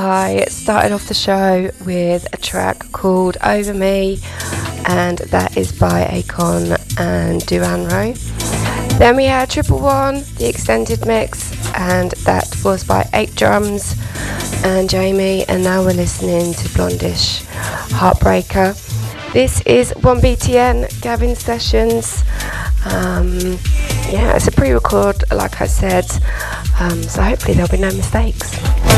I started off the show with a track called Over Me, and that is by Akon and Duran Rowe. Then we had Triple One, the extended mix, and that was by 8 Drums and Jamie, and now we're listening to Blondish, Heartbreaker. This is 1BTN, Gavin Sessions. Yeah, it's a pre-record, like I said, so hopefully there'll be no mistakes.